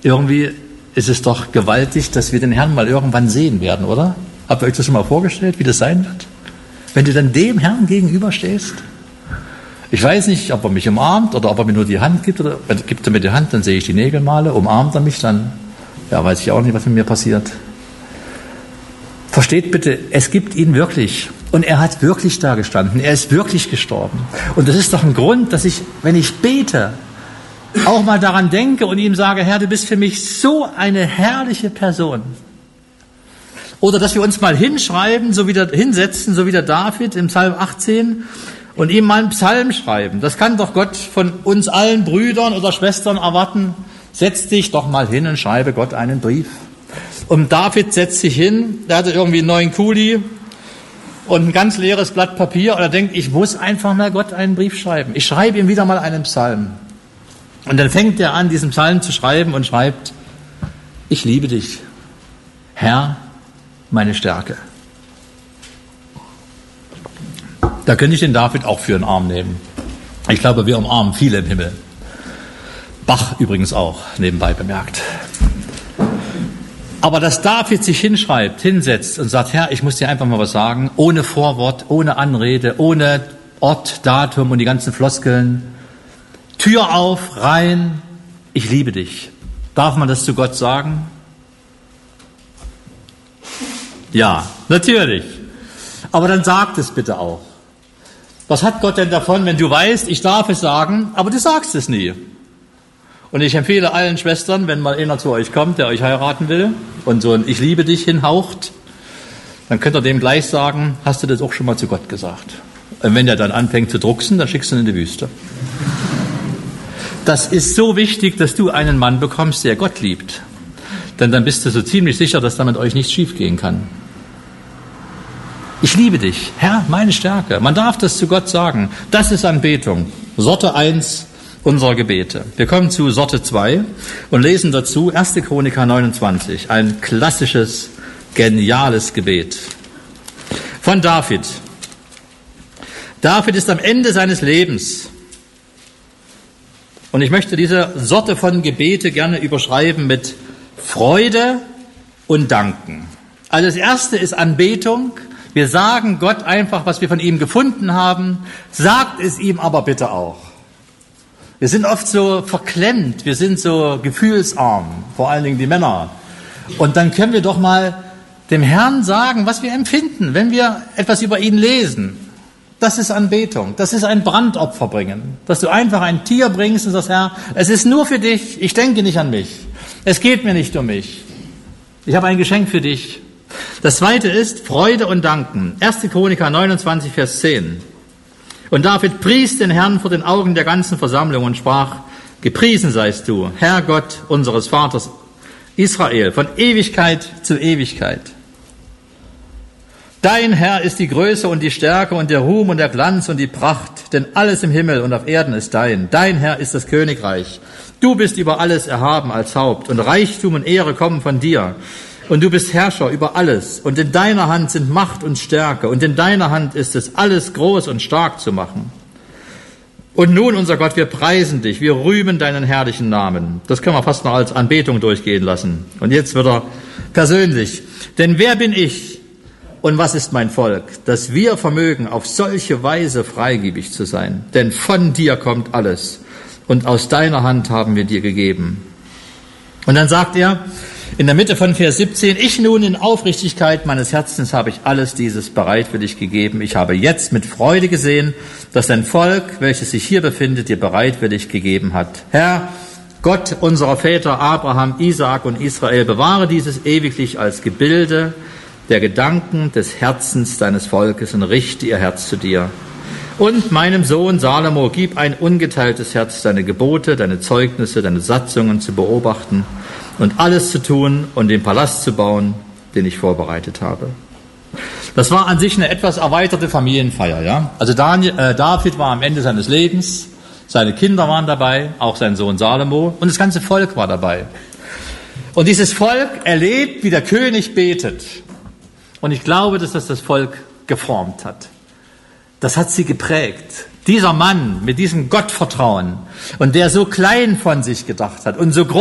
Irgendwie ist es doch gewaltig, dass wir den Herrn mal irgendwann sehen werden, oder? Habt ihr euch das schon mal vorgestellt, wie das sein wird? Wenn du dann dem Herrn gegenüberstehst? Ich weiß nicht, ob er mich umarmt oder ob er mir nur die Hand gibt. Oder gibt er mir die Hand, dann sehe ich die Nägelmale. Umarmt er mich, dann weiß ich auch nicht, was mit mir passiert. Versteht bitte, es gibt ihn wirklich. Und er hat wirklich da gestanden. Er ist wirklich gestorben. Und das ist doch ein Grund, dass ich, wenn ich bete, auch mal daran denke und ihm sage, Herr, du bist für mich so eine herrliche Person. Oder dass wir uns mal hinsetzen, so wie der David im Psalm 18, und ihm mal einen Psalm schreiben. Das kann doch Gott von uns allen Brüdern oder Schwestern erwarten. Setz dich doch mal hin und schreibe Gott einen Brief. Und David setzt sich hin, der hatte irgendwie einen neuen Kuli und ein ganz leeres Blatt Papier und er denkt, ich muss einfach mal Gott einen Brief schreiben. Ich schreibe ihm wieder mal einen Psalm. Und dann fängt er an, diesen Psalm zu schreiben und schreibt, ich liebe dich, Herr, meine Stärke. Da könnte ich den David auch für einen Arm nehmen. Ich glaube, wir umarmen viele im Himmel. Bach übrigens auch, nebenbei bemerkt. Aber dass David sich hinsetzt und sagt, Herr, ich muss dir einfach mal was sagen, ohne Vorwort, ohne Anrede, ohne Ort, Datum und die ganzen Floskeln. Tür auf, rein, ich liebe dich. Darf man das zu Gott sagen? Ja, natürlich. Aber dann sagt es bitte auch. Was hat Gott denn davon, wenn du weißt, ich darf es sagen, aber du sagst es nie? Und ich empfehle allen Schwestern, wenn mal einer zu euch kommt, der euch heiraten will und so ein Ich liebe dich hinhaucht, dann könnt ihr dem gleich sagen, hast du das auch schon mal zu Gott gesagt? Und wenn der dann anfängt zu drucksen, dann schickst du ihn in die Wüste. Das ist so wichtig, dass du einen Mann bekommst, der Gott liebt. Denn dann bist du so ziemlich sicher, dass da mit euch nichts schiefgehen kann. Ich liebe dich, Herr, meine Stärke. Man darf das zu Gott sagen. Das ist Anbetung. Sorte 1 unserer Gebete. Wir kommen zu Sorte 2 und lesen dazu 1. Chroniker 29. Ein klassisches, geniales Gebet. Von David. David ist am Ende seines Lebens. Und ich möchte diese Sorte von Gebete gerne überschreiben mit Freude und Danken. Also das erste ist Anbetung. Wir sagen Gott einfach, was wir von ihm gefunden haben. Sagt es ihm aber bitte auch. Wir sind oft so verklemmt, wir sind so gefühlsarm, vor allen Dingen die Männer. Und dann können wir doch mal dem Herrn sagen, was wir empfinden, wenn wir etwas über ihn lesen. Das ist Anbetung, das ist ein Brandopfer bringen. Dass du einfach ein Tier bringst und sagst, Herr, es ist nur für dich, ich denke nicht an mich. Es geht mir nicht um mich. Ich habe ein Geschenk für dich. Das zweite ist Freude und Danken. 1. Chroniker 29, Vers 10. Und David pries den Herrn vor den Augen der ganzen Versammlung und sprach, gepriesen seist du, Herr Gott unseres Vaters Israel, von Ewigkeit zu Ewigkeit. Dein Herr ist die Größe und die Stärke und der Ruhm und der Glanz und die Pracht, denn alles im Himmel und auf Erden ist dein. Dein Herr ist das Königreich. Du bist über alles erhaben als Haupt und Reichtum und Ehre kommen von dir. Und du bist Herrscher über alles. Und in deiner Hand sind Macht und Stärke. Und in deiner Hand ist es, alles groß und stark zu machen. Und nun, unser Gott, wir preisen dich. Wir rühmen deinen herrlichen Namen. Das können wir fast noch als Anbetung durchgehen lassen. Und jetzt wird er persönlich. Denn wer bin ich und was ist mein Volk, dass wir vermögen, auf solche Weise freigebig zu sein? Denn von dir kommt alles. Und aus deiner Hand haben wir dir gegeben. Und dann sagt er, in der Mitte von Vers 17, ich nun in Aufrichtigkeit meines Herzens habe ich alles dieses bereit für dich gegeben. Ich habe jetzt mit Freude gesehen, dass dein Volk, welches sich hier befindet, dir bereit für dich gegeben hat. Herr, Gott unserer Väter Abraham, Isaak und Israel, bewahre dieses ewiglich als Gebilde der Gedanken des Herzens deines Volkes und richte ihr Herz zu dir. Und meinem Sohn Salomo gib ein ungeteiltes Herz, deine Gebote, deine Zeugnisse, deine Satzungen zu beobachten und alles zu tun und den Palast zu bauen, den ich vorbereitet habe. Das war an sich eine etwas erweiterte Familienfeier, ja. Also David war am Ende seines Lebens, seine Kinder waren dabei, auch sein Sohn Salomo und das ganze Volk war dabei. Und dieses Volk erlebt, wie der König betet. Und ich glaube, dass das Volk geformt hat. Das hat sie geprägt. Dieser Mann mit diesem Gottvertrauen und der so klein von sich gedacht hat und so groß